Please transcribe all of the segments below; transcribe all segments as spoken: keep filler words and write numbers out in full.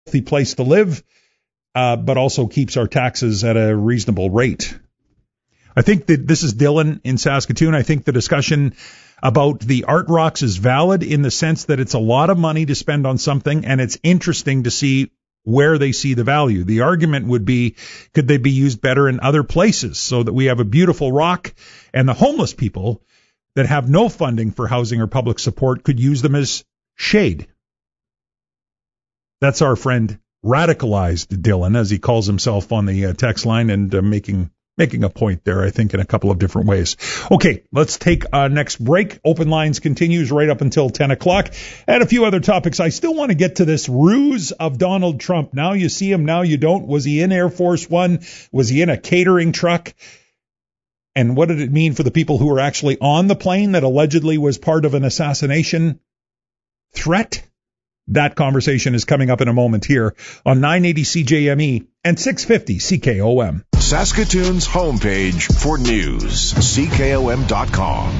healthy place to live, uh, but also keeps our taxes at a reasonable rate. I think that this is Dylan in Saskatoon. I think the discussion about the Art Rocks is valid in the sense that it's a lot of money to spend on something, and it's interesting to see where they see the value. The argument would be, could they be used better in other places so that we have a beautiful rock and the homeless people that have no funding for housing or public support could use them as shade? That's our friend Radicalized Dylan, as he calls himself on the uh, text line, and uh, making making a point there, I think, in a couple of different ways. Okay, let's take our next break. Open Lines continues right up until ten o'clock. And a few other topics. I still want to get to this ruse of Donald Trump. Now you see him, now you don't. Was he in Air Force One? Was he in a catering truck? And what did it mean for the people who were actually on the plane that allegedly was part of an assassination threat? That conversation is coming up in a moment here on nine eighty C J M E and six fifty C K O M. Saskatoon's homepage for news, C K O M dot com.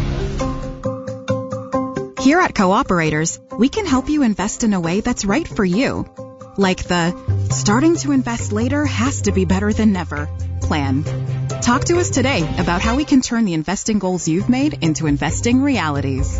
Here at Cooperators, we can help you invest in a way that's right for you. Like the starting to invest later has to be better than never plan. Talk to us today about how we can turn the investing goals you've made into investing realities.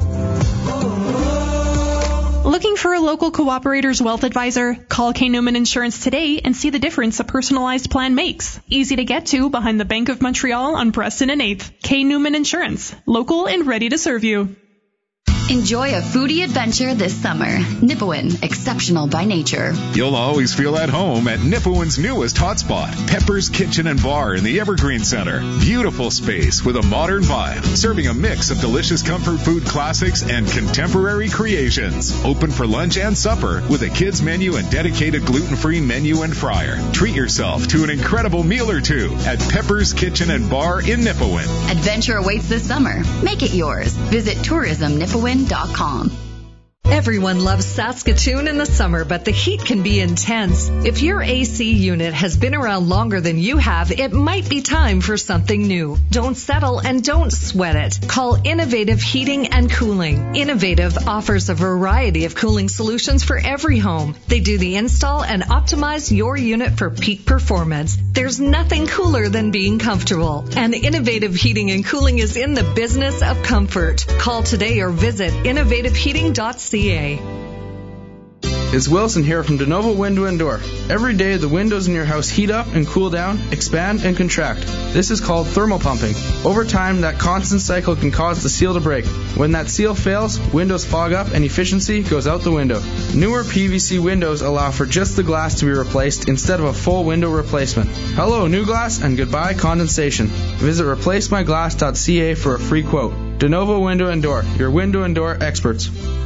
Looking for a local Cooperator's wealth advisor? Call K. Newman Insurance today and see the difference a personalized plan makes. Easy to get to behind the Bank of Montreal on Preston and eighth. K. Newman Insurance. Local and ready to serve you. Enjoy a foodie adventure this summer. Nipawin, exceptional by nature. You'll always feel at home at Nipawin's newest hotspot, Pepper's Kitchen and Bar in the Evergreen Center. Beautiful space with a modern vibe, serving a mix of delicious comfort food classics and contemporary creations. Open for lunch and supper with a kids menu and dedicated gluten-free menu and fryer. Treat yourself to an incredible meal or two at Pepper's Kitchen and Bar in Nipawin. Adventure awaits this summer. Make it yours. Visit tourism nipawin dot com. Everyone loves Saskatoon in the summer, but the heat can be intense. If your A C unit has been around longer than you have, it might be time for something new. Don't settle and don't sweat it. Call Innovative Heating and Cooling. Innovative offers a variety of cooling solutions for every home. They do the install and optimize your unit for peak performance. There's nothing cooler than being comfortable. And Innovative Heating and Cooling is in the business of comfort. Call today or visit innovative heating dot c a. It's Wilson here from DeNovo Window and Door. Every day the windows in your house heat up and cool down, expand and contract. This is called thermal pumping. Over time, that constant cycle can cause the seal to break. When that seal fails, windows fog up and efficiency goes out the window. Newer P V C windows allow for just the glass to be replaced instead of a full window replacement. Hello, new glass, and goodbye condensation. Visit replace my glass dot c a for a free quote. DeNovo Window and Door, your window and door experts.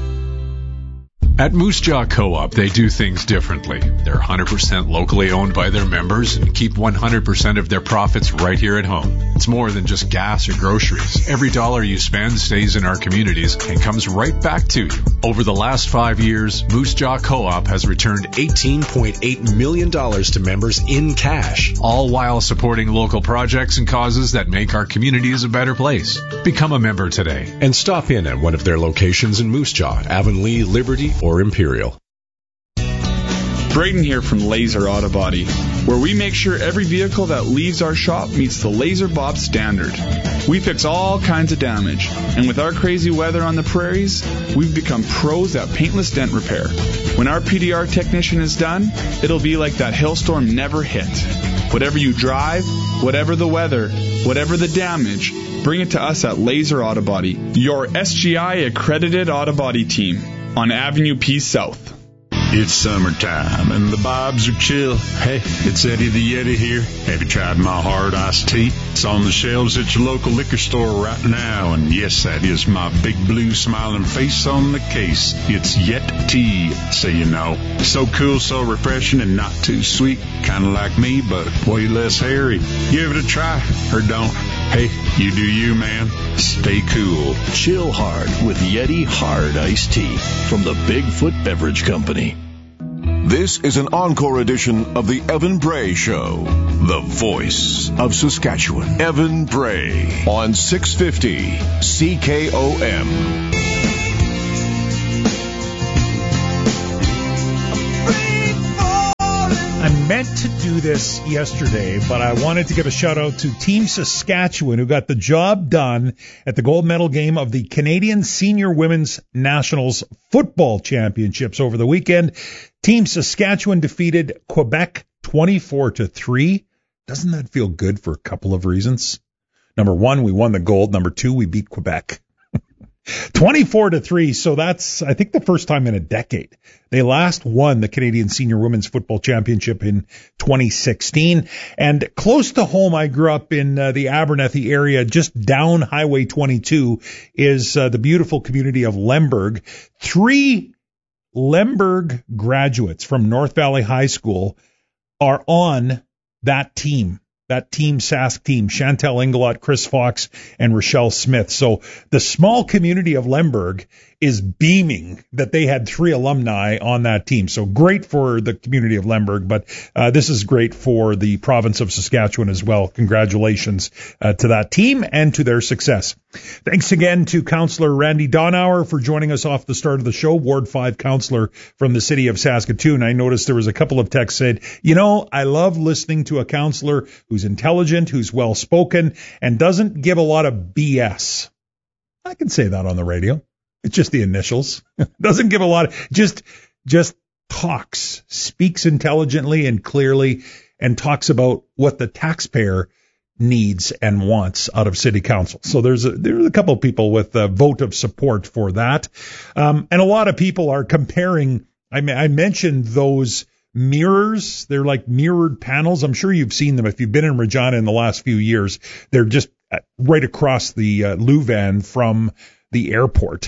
At Moose Jaw Co-op, they do things differently. They're one hundred percent locally owned by their members and keep one hundred percent of their profits right here at home. It's more than just gas or groceries. Every dollar you spend stays in our communities and comes right back to you. Over the last five years, Moose Jaw Co-op has returned eighteen point eight million dollars to members in cash, all while supporting local projects and causes that make our communities a better place. Become a member today and stop in at one of their locations in Moose Jaw, Avonlea, Liberty, or Imperial. Braden here from Laser Auto Body, where we make sure every vehicle that leaves our shop meets the Laser Bob standard. We fix all kinds of damage, and with our crazy weather on the prairies, we've become pros at paintless dent repair. When our P D R technician is done, it'll be like that hailstorm never hit. Whatever you drive, whatever the weather, whatever the damage, bring it to us at Laser Auto Body, your S G I accredited auto body team on Avenue P South. It's summertime and the vibes are chill. Hey, it's Eddie the Yeti here. Have you tried my hard iced tea? It's on the shelves at your local liquor store right now. And yes, that is my big blue smiling face on the case. It's Yet Tea, so you know. So cool, so refreshing, and not too sweet. Kind of like me, but way less hairy. Give it a try, or don't. Hey, you do you, man. Stay cool. Chill hard with Yeti Hard Iced Tea from the Bigfoot Beverage Company. This is an encore edition of the Evan Bray Show, the voice of Saskatchewan. Evan Bray on six fifty C K O M. meant to do this yesterday, but I wanted to give a shout out to Team Saskatchewan, who got the job done at the gold medal game of the Canadian Senior Women's Nationals Football Championships over the weekend. Team Saskatchewan defeated Quebec twenty-four to three. Doesn't that feel good for a couple of reasons? Number one, we won the gold. Number two, we beat Quebec. twenty-four to three, so that's, I think, the first time in a decade. They last won the Canadian Senior Women's Football Championship in twenty sixteen. And close to home, I grew up in uh, the Abernethy area, just down Highway twenty-two, is uh, the beautiful community of Lemberg. Three Lemberg graduates from North Valley High School are on that team. That team, Sask team, Chantel Inglot, Chris Fox, and Rochelle Smith. So the small community of Lemberg is beaming that they had three alumni on that team. So great for the community of Lemberg, but uh, this is great for the province of Saskatchewan as well. Congratulations uh, to that team and to their success. Thanks again to Councillor Randy Donauer for joining us off the start of the show, Ward five Councillor from the city of Saskatoon. I noticed there was a couple of texts said, you know, I love listening to a councillor who's intelligent, who's well-spoken, and doesn't give a lot of B S. I can say that on the radio. It's just the initials. Doesn't give a lot of, just, just talks, speaks intelligently and clearly, and talks about what the taxpayer needs and wants out of city council. So there's a, there's a couple of people with a vote of support for that. Um, and a lot of people are comparing, I mean, I mentioned those mirrors. They're like mirrored panels. I'm sure you've seen them if you've been in Regina in the last few years. They're just right across the uh, Louvain from the airport.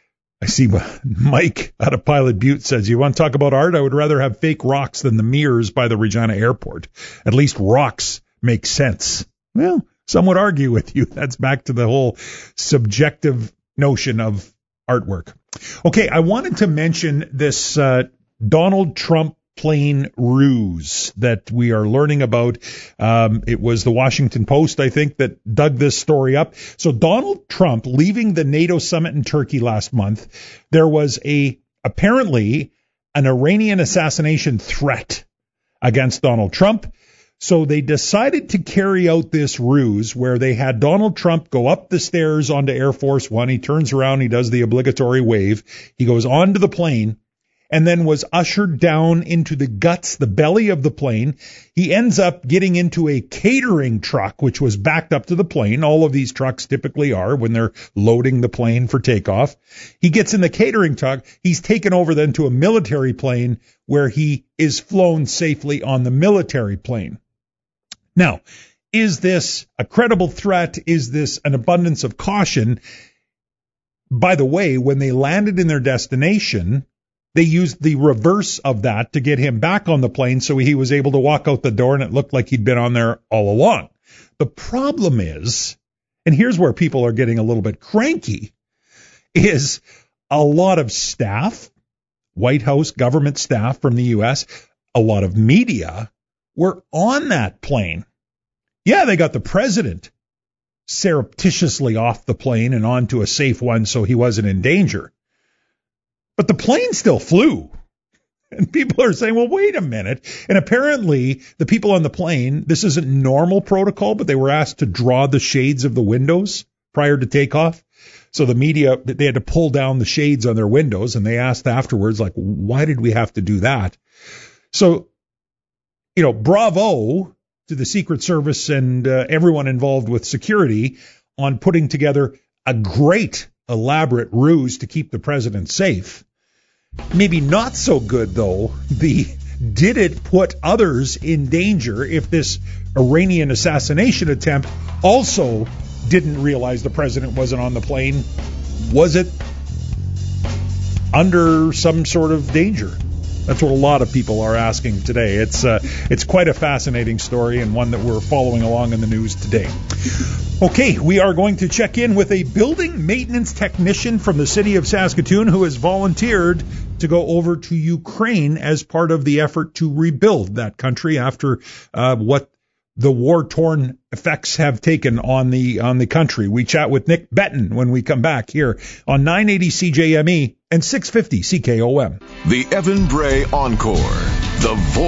I see Mike out of Pilot Butte says, you want to talk about art? I would rather have fake rocks than the mirrors by the Regina airport. At least rocks make sense. Well, some would argue with you. That's back to the whole subjective notion of artwork. Okay, I wanted to mention this uh, Donald Trump plane ruse that we are learning about. Um, it was the Washington Post, I think, that dug this story up. So Donald Trump leaving the NATO summit in Turkey last month, there was a apparently an Iranian assassination threat against Donald Trump. So they decided to carry out this ruse where they had Donald Trump go up the stairs onto Air Force One. He turns around, he does the obligatory wave. He goes onto the plane, and then was ushered down into the guts, the belly of the plane. He ends up getting into a catering truck, which was backed up to the plane. All of these trucks typically are when they're loading the plane for takeoff. He gets in the catering truck. He's taken over then to a military plane where he is flown safely on the military plane. Now, is this a credible threat? Is this an abundance of caution? By the way, when they landed in their destination, they used the reverse of that to get him back on the plane so he was able to walk out the door and it looked like he'd been on there all along. The problem is, and here's where people are getting a little bit cranky, is a lot of staff, White House government staff from the U S, a lot of media were on that plane. Yeah, they got the president surreptitiously off the plane and onto a safe one so he wasn't in danger. But the plane still flew. And people are saying, well, wait a minute. And apparently the people on the plane, this isn't normal protocol, but they were asked to draw the shades of the windows prior to takeoff. So the media, they had to pull down the shades on their windows, and they asked afterwards, like, why did we have to do that? So, you know, bravo to the Secret Service and uh, everyone involved with security on putting together a great elaborate ruse to keep the president safe. Maybe not so good, though, the did it put others in danger if this Iranian assassination attempt also didn't realize the president wasn't on the plane? Was it under some sort of danger? That's what a lot of people are asking today. It's uh, it's quite a fascinating story and one that we're following along in the news today. Okay, we are going to check in with a building maintenance technician from the city of Saskatoon who has volunteered to go over to Ukraine as part of the effort to rebuild that country after uh, what the war-torn effects have taken on the on the country. We chat with Nick Betton when we come back here on nine eighty C J M E and six fifty C K O M. The Evan Bray Encore, the voice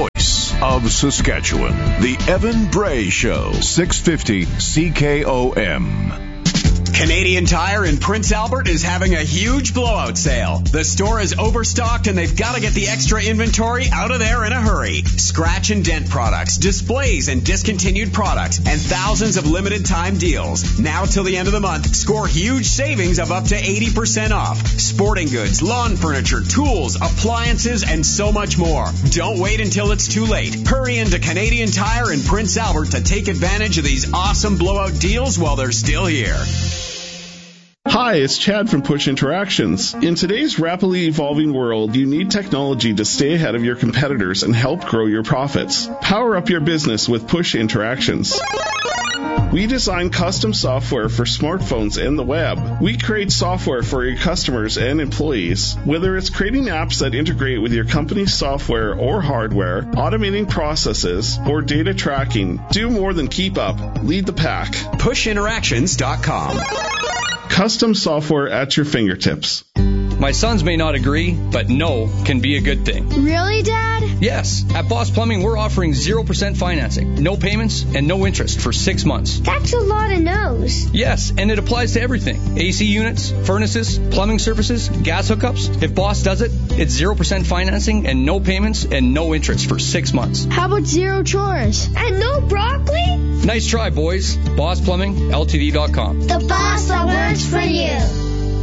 voice of Saskatchewan. The Evan Bray Show, six fifty C K O M. Canadian Tire in Prince Albert is having a huge blowout sale. The store is overstocked and they've got to get the extra inventory out of there in a hurry. Scratch and dent products, displays and discontinued products, and thousands of limited time deals. Now till the end of the month, score huge savings of up to eighty percent off. Sporting goods, lawn furniture, tools, appliances, and so much more. Don't wait until it's too late. Hurry into Canadian Tire in Prince Albert to take advantage of these awesome blowout deals while they're still here. Hi, it's Chad from Push Interactions. In today's rapidly evolving world, you need technology to stay ahead of your competitors and help grow your profits. Power up your business with Push Interactions. We design custom software for smartphones and the web. We create software for your customers and employees. Whether it's creating apps that integrate with your company's software or hardware, automating processes, or data tracking, do more than keep up. Lead the pack. push interactions dot com. Custom software at your fingertips. My sons may not agree, but no can be a good thing. Really, Dad? Yes. At Boss Plumbing, we're offering zero percent financing, no payments, and no interest for six months. That's a lot of no's. Yes, and it applies to everything. A C units, furnaces, plumbing services, gas hookups. If Boss does it, it's zero percent financing and no payments and no interest for six months. How about zero chores? And no broccoli? Nice try, boys. Boss Plumbing L T D dot com. The boss that works for you.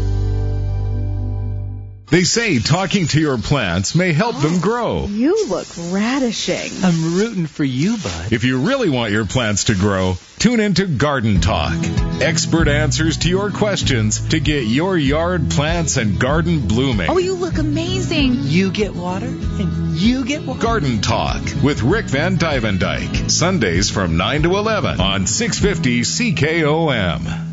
They say talking to your plants may help them grow. You look radishing. I'm rooting for you, bud. If you really want your plants to grow, tune into Garden Talk. Expert answers to your questions to get your yard plants and garden blooming. Oh, you look amazing. You get water and you get water. Garden Talk with Rick Van Dyvendyke. Sundays from nine to eleven on six fifty C K O M.